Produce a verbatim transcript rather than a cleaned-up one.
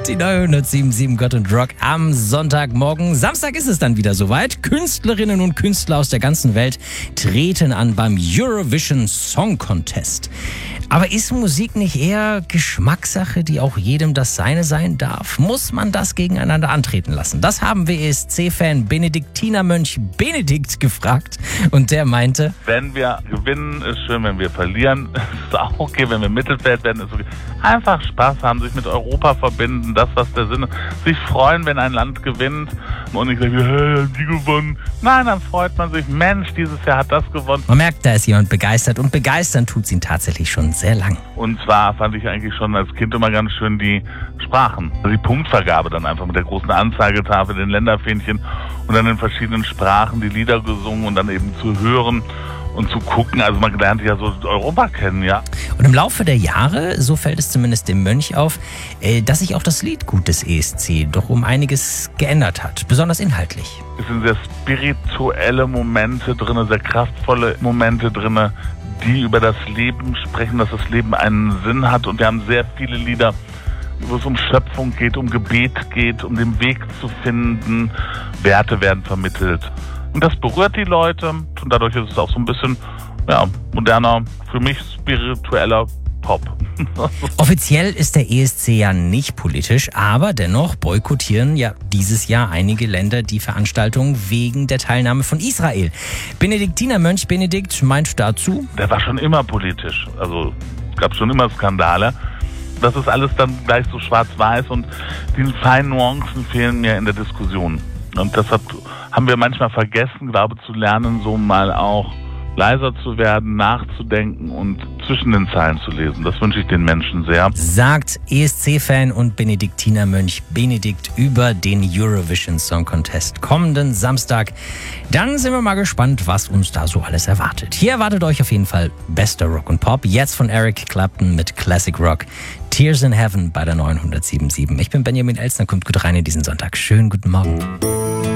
Die neunhundertsiebenundsiebzig Gott und Rock am Sonntagmorgen. Samstag ist es dann wieder soweit. Künstlerinnen und Künstler aus der ganzen Welt treten an beim Eurovision Song Contest. Aber ist Musik nicht eher Geschmackssache, die auch jedem das Seine sein darf? Muss man das gegeneinander antreten lassen? Das haben wir E S C-Fan Benediktinermönch Benedikt gefragt. Und der meinte: Wenn wir gewinnen, ist schön. Wenn wir verlieren, ist auch okay. Wenn wir Mittelfeld werden, ist okay. Einfach Spaß haben, sich mit Europa verbinden, das, was der Sinn ist. Sich freuen, wenn ein Land gewinnt und nicht sagen, hey, haben die gewonnen. Nein, dann freut man sich, Mensch, dieses Jahr hat das gewonnen. Man merkt, da ist jemand begeistert und begeistern tut's ihn tatsächlich schon sehr lang. Und zwar fand ich eigentlich schon als Kind immer ganz schön die Sprachen. Also die Punktvergabe dann einfach mit der großen Anzeigetafel, den Länderfähnchen und dann in verschiedenen Sprachen die Lieder gesungen und dann eben zu hören und zu gucken. Also man lernt ja so Europa kennen, ja. Und im Laufe der Jahre, so fällt es zumindest dem Mönch auf, dass sich auch das Liedgut des E S C doch um einiges geändert hat, besonders inhaltlich. Es sind sehr spirituelle Momente drin, sehr kraftvolle Momente drin, die über das Leben sprechen, dass das Leben einen Sinn hat. Und wir haben sehr viele Lieder, wo es um Schöpfung geht, um Gebet geht, um den Weg zu finden. Werte werden vermittelt. Und das berührt die Leute und dadurch ist es auch so ein bisschen ja, moderner, für mich spiritueller Pop. Offiziell ist der E S C ja nicht politisch, aber dennoch boykottieren ja dieses Jahr einige Länder die Veranstaltung wegen der Teilnahme von Israel. Benediktinermönch Benedikt meint dazu: Der war schon immer politisch, also es gab schon immer Skandale. Das ist alles dann gleich so schwarz-weiß und die feinen Nuancen fehlen mir in der Diskussion. Und deshalb haben wir manchmal vergessen, glaube zu lernen, so mal auch leiser zu werden, nachzudenken und zwischen den Zeilen zu lesen. Das wünsche ich den Menschen sehr. Sagt E S C-Fan und Benediktinermönch Benedikt über den Eurovision Song Contest kommenden Samstag. Dann sind wir mal gespannt, was uns da so alles erwartet. Hier erwartet euch auf jeden Fall bester Rock und Pop. Jetzt von Eric Clapton mit Classic Rock. Tears in Heaven bei der neunhundertsiebenundsiebzig. Ich bin Benjamin Elsner, kommt gut rein in diesen Sonntag. Schönen guten Morgen.